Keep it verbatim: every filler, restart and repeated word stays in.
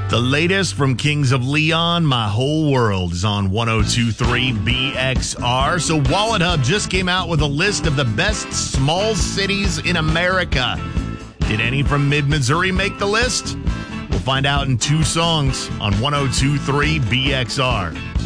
The latest from Kings of Leon, My Whole World, is on one oh two point three B X R. So Wallet Hub just came out with a list of the best small cities in America. Did any from mid-Missouri make the list? We'll find out in two songs on one oh two point three B X R.